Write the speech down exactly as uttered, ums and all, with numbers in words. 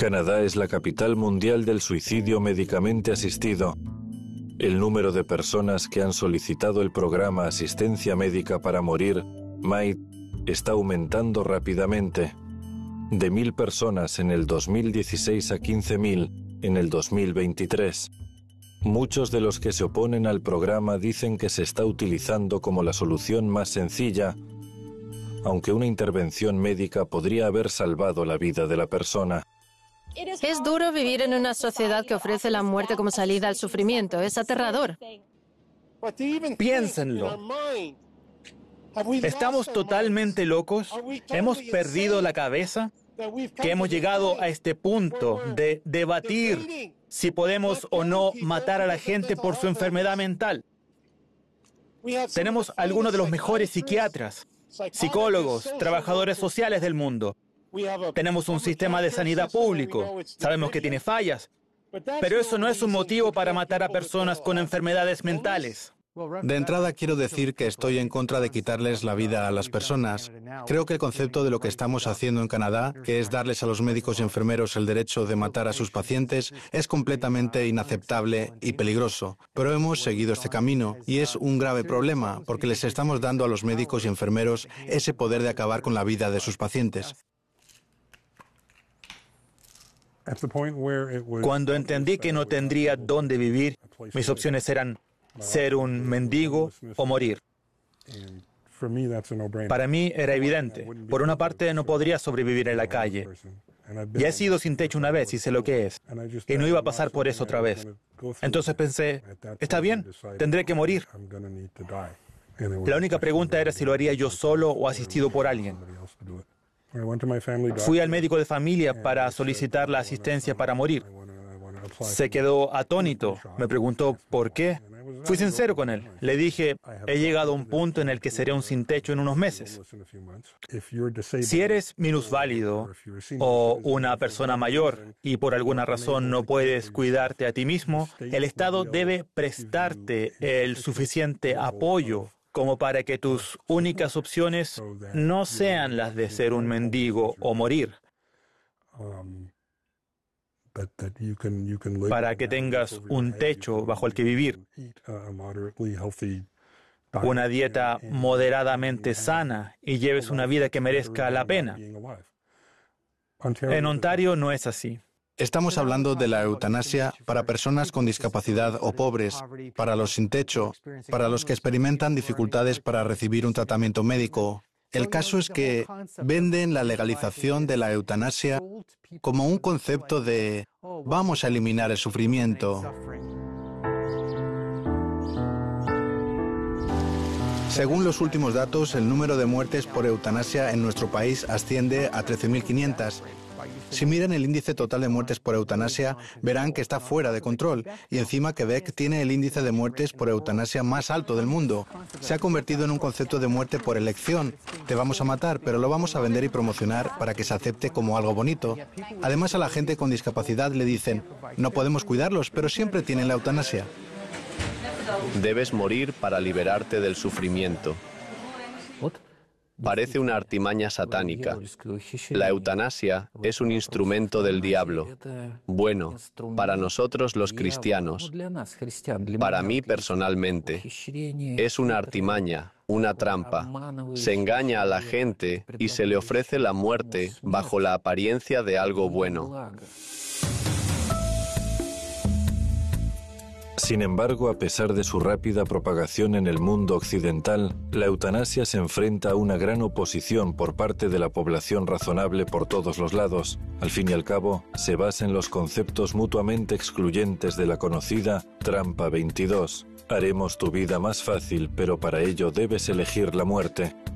Canadá es la capital mundial del suicidio médicamente asistido. El número de personas que han solicitado el programa Asistencia Médica para Morir, M A I D, está aumentando rápidamente. De mil personas en el dos mil dieciséis a quince mil en el dos mil veintitrés. Muchos de los que se oponen al programa dicen que se está utilizando como la solución más sencilla, aunque una intervención médica podría haber salvado la vida de la persona. Es duro vivir en una sociedad que ofrece la muerte como salida al sufrimiento. Es aterrador. Piénsenlo. ¿Estamos totalmente locos? ¿Hemos perdido la cabeza? ¿Que hemos llegado a este punto de debatir si podemos o no matar a la gente por su enfermedad mental? Tenemos algunos de los mejores psiquiatras, psicólogos, trabajadores sociales del mundo. Tenemos un sistema de sanidad público. Sabemos que tiene fallas, pero eso no es un motivo para matar a personas con enfermedades mentales. De entrada quiero decir que estoy en contra de quitarles la vida a las personas. Creo que el concepto de lo que estamos haciendo en Canadá, que es darles a los médicos y enfermeros el derecho de matar a sus pacientes, es completamente inaceptable y peligroso. Pero hemos seguido este camino y es un grave problema porque les estamos dando a los médicos y enfermeros ese poder de acabar con la vida de sus pacientes. Cuando entendí que no tendría dónde vivir, mis opciones eran ser un mendigo o morir. Para mí era evidente. Por una parte, no podría sobrevivir en la calle. Ya he sido sin techo una vez y sé lo que es. Y no iba a pasar por eso otra vez. Entonces pensé, está bien, tendré que morir. La única pregunta era si lo haría yo solo o asistido por alguien. Fui al médico de familia para solicitar la asistencia para morir. Se quedó atónito. Me preguntó por qué. Fui sincero con él. Le dije, he llegado a un punto en el que seré un sin techo en unos meses. Si eres minusválido o una persona mayor y por alguna razón no puedes cuidarte a ti mismo, el Estado debe prestarte el suficiente apoyo como para que tus únicas opciones no sean las de ser un mendigo o morir. Para que tengas un techo bajo el que vivir, una dieta moderadamente sana y lleves una vida que merezca la pena. En Ontario no es así. Estamos hablando de la eutanasia para personas con discapacidad o pobres, para los sin techo, para los que experimentan dificultades para recibir un tratamiento médico. El caso es que venden la legalización de la eutanasia como un concepto de vamos a eliminar el sufrimiento. Según los últimos datos, el número de muertes por eutanasia en nuestro país asciende a trece mil quinientas. Si miran el índice total de muertes por eutanasia, verán que está fuera de control y encima Quebec tiene el índice de muertes por eutanasia más alto del mundo. Se ha convertido en un concepto de muerte por elección. Te vamos a matar, pero lo vamos a vender y promocionar para que se acepte como algo bonito. Además, a la gente con discapacidad le dicen, no podemos cuidarlos, pero siempre tienen la eutanasia. Debes morir para liberarte del sufrimiento. Parece una artimaña satánica. La eutanasia es un instrumento del diablo. Bueno, para nosotros los cristianos, para mí personalmente, es una artimaña, una trampa. Se engaña a la gente y se le ofrece la muerte bajo la apariencia de algo bueno. Sin embargo, a pesar de su rápida propagación en el mundo occidental, la eutanasia se enfrenta a una gran oposición por parte de la población razonable por todos los lados. Al fin y al cabo, se basa en los conceptos mutuamente excluyentes de la conocida Trampa veintidós. Haremos tu vida más fácil, pero para ello debes elegir la muerte.